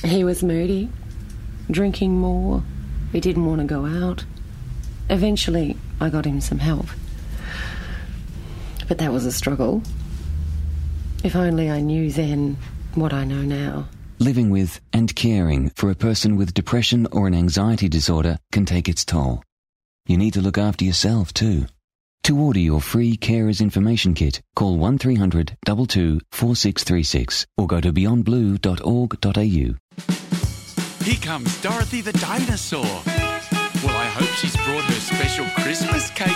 He was moody, drinking more. He didn't want to go out. Eventually, I got him some help. But that was a struggle. If only I knew then what I know now. Living with and caring for a person with depression or an anxiety disorder can take its toll. You need to look after yourself too. To order your free Carers Information Kit, call 1300 22 4636 or go to beyondblue.org.au. Here comes Dorothy the dinosaur. Well, I hope she's brought her special Christmas cake.